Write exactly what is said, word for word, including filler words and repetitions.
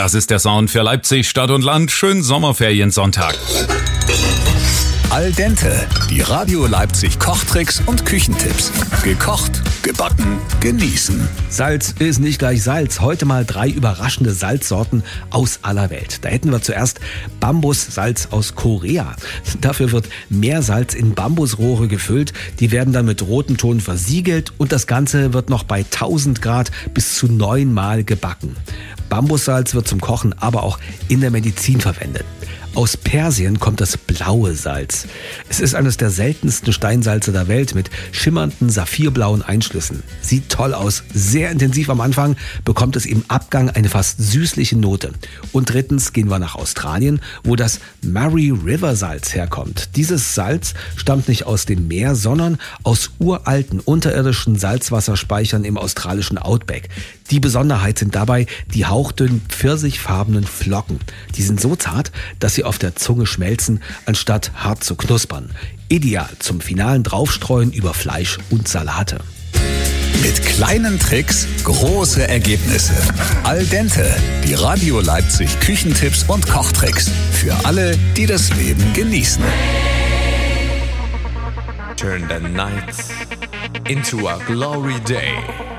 Das ist der Sound für Leipzig, Stadt und Land. Schönen Sommerferiensonntag. Al dente, die Radio Leipzig Kochtricks und Küchentipps. Gekocht, gebacken, genießen. Salz ist nicht gleich Salz. Heute mal drei überraschende Salzsorten aus aller Welt. Da hätten wir zuerst Bambussalz aus Korea. Dafür wird Meersalz in Bambusrohre gefüllt. Die werden dann mit rotem Ton versiegelt und das Ganze wird noch bei tausend Grad bis zu neunmal gebacken. Bambussalz wird zum Kochen, aber auch in der Medizin verwendet. Aus Persien kommt das blaue Salz. Es ist eines der seltensten Steinsalze der Welt mit schimmernden saphirblauen Einschlüssen. Sieht toll aus, sehr intensiv am Anfang, bekommt es im Abgang eine fast süßliche Note. Und drittens gehen wir nach Australien, wo das Murray River Salz herkommt. Dieses Salz stammt nicht aus dem Meer, sondern aus uralten unterirdischen Salzwasserspeichern im australischen Outback. Die Besonderheit sind dabei die hauchdünnen, pfirsichfarbenen Flocken. Die sind so zart, dass sie auf der Zunge schmelzen, anstatt hart zu knuspern. Ideal zum finalen Draufstreuen über Fleisch und Salate. Mit kleinen Tricks große Ergebnisse. Al dente, die Radio Leipzig Küchentipps und Kochtricks. Für alle, die das Leben genießen. Turn the night into a glory day.